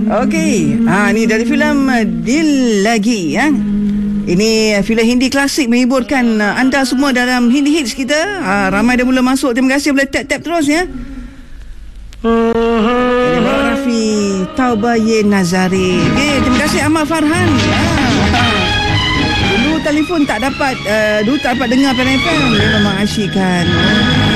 Okey, ni dari filem Dil Lagi ya. Ini filem Hindi klasik menghiburkan anda semua dalam Hindi hits kita. Ramai dah mula masuk. Terima kasih, boleh tap terus ya. Rafi Taubaye Nazari. Okay, terima kasih Ahmad Farhan. Dulu telefon tak dapat dengar Pan FM. Memang asyik kan.